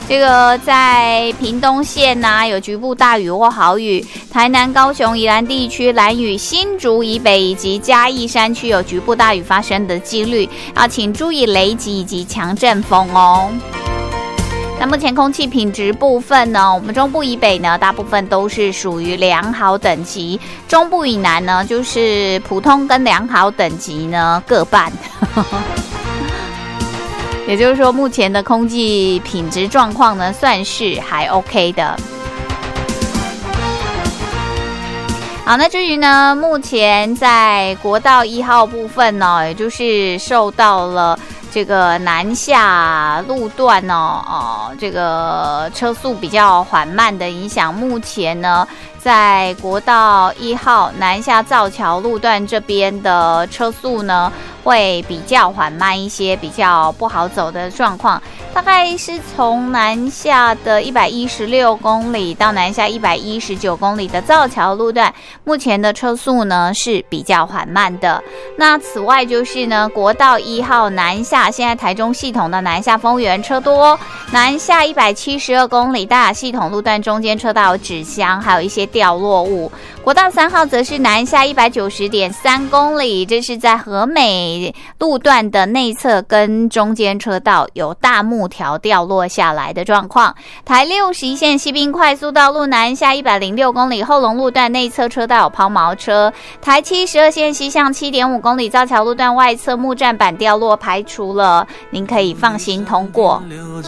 这个在屏东县啊，有局部大雨或豪雨；台南、高雄、宜兰地区、兰屿、新竹以北以及嘉义山区有局部大雨发生的几率，要请注意雷击以及强阵风哦。那目前空气品质部分呢，我们中部以北呢，大部分都是属于良好等级；中部以南呢，就是普通跟良好等级呢各半。也就是说，目前的空气品质状况呢，算是还 OK 的。好，那至于呢，目前在国道1号部分呢，也就是受到了这个南下路段这个车速比较缓慢的影响，目前呢，在国道1号南下造桥路段这边的车速呢，会比较缓慢一些，比较不好走的状况。大概是从南下的116公里到南下119公里的造桥路段，目前的车速呢是比较缓慢的。那此外就是呢，国道1号南下，现在台中系统的南下丰原车多，南下172公里大雅系统路段中间车道有纸箱，还有一些掉落物。国道3号则是南下190.3公里，这是在和美路段的内侧跟中间车道有大木条掉落下来的状况。台61线西滨快速道路南下106公里，后龙路段内侧车道有抛锚车。台72线西向7.5公里，造桥路段外侧木栈板掉落，排除了，您可以放心通过。